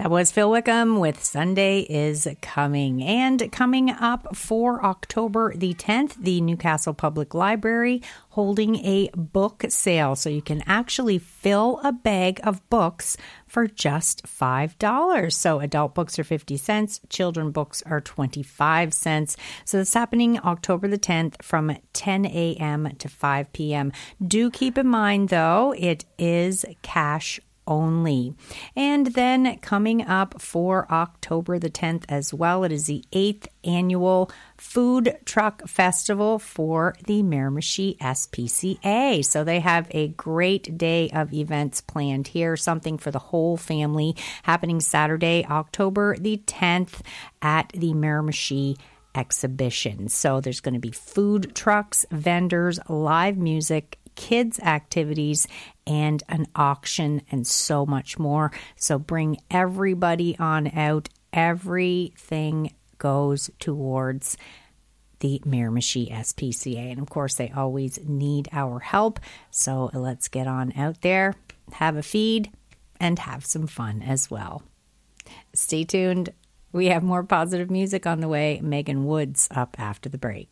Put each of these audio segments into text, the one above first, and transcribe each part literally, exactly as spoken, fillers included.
That was Phil Wickham with Sunday is Coming. And coming up for October the tenth, the Newcastle Public Library holding a book sale. So you can actually fill a bag of books for just five dollars. So adult books are fifty cents, children books are twenty-five cents. So it's happening October the tenth from ten a.m. to five p.m. Do keep in mind, though, it is cash only. And then coming up for October the tenth as well, it is the eighth annual Food Truck Festival for the Miramichi S P C A. So they have a great day of events planned here, something for the whole family, happening Saturday, October the tenth at the Miramichi exhibition. So there's going to be food trucks, vendors, live music, kids activities, and an auction, and so much more. So bring everybody on out. Everything goes towards the Miramichi S P C A. And of course, they always need our help. So let's get on out there, have a feed, and have some fun as well. Stay tuned. We have more positive music on the way. Megan Woods up after the break.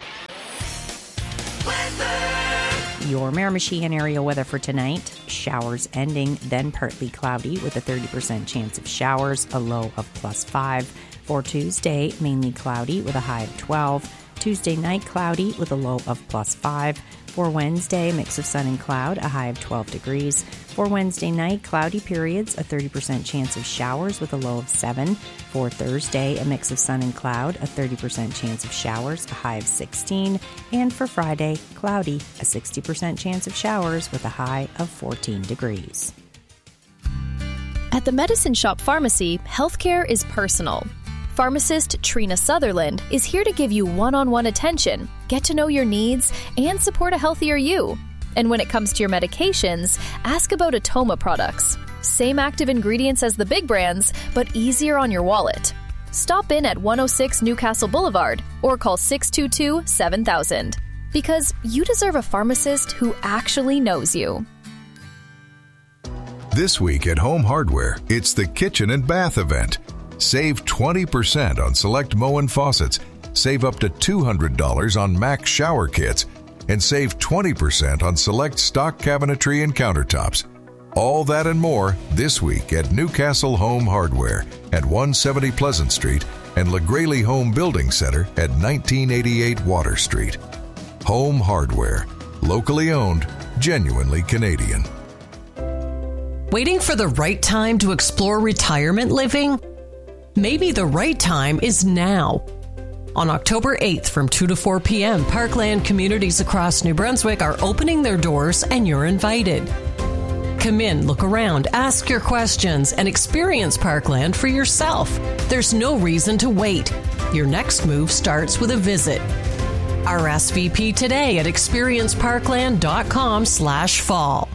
Your Miramichi and area weather for tonight. Showers ending, then partly cloudy with a thirty percent chance of showers, a low of plus five. For Tuesday, mainly cloudy with a high of twelve. Tuesday night, cloudy with a low of plus five. For Wednesday, mix of sun and cloud, a high of twelve degrees. For Wednesday night, cloudy periods, a thirty percent chance of showers with a low of seven. For Thursday, a mix of sun and cloud, a thirty percent chance of showers, a high of sixteen. And for Friday, cloudy, a sixty percent chance of showers with a high of fourteen degrees. At the Medicine Shop Pharmacy, healthcare is personal. Pharmacist Trina Sutherland is here to give you one-on-one attention, get to know your needs, and support a healthier you. And when it comes to your medications, ask about Atoma products. Same active ingredients as the big brands, but easier on your wallet. Stop in at one oh six Newcastle Boulevard or call six two two, seven thousand. Because you deserve a pharmacist who actually knows you. This week at Home Hardware, it's the Kitchen and Bath event. Save twenty percent on select Moen faucets, save up to two hundred dollars on Max shower kits, and save twenty percent on select stock cabinetry and countertops. All that and more this week at Newcastle Home Hardware at one seventy Pleasant Street and LaGraley Home Building Center at nineteen eighty-eight Water Street. Home Hardware, locally owned, genuinely Canadian. Waiting for the right time to explore retirement living? Maybe the right time is now. On October eighth from two to four p.m., Parkland communities across New Brunswick are opening their doors and you're invited. Come in, look around, ask your questions, and experience Parkland for yourself. There's no reason to wait. Your next move starts with a visit. R S V P today at experienceparkland.com slash fall.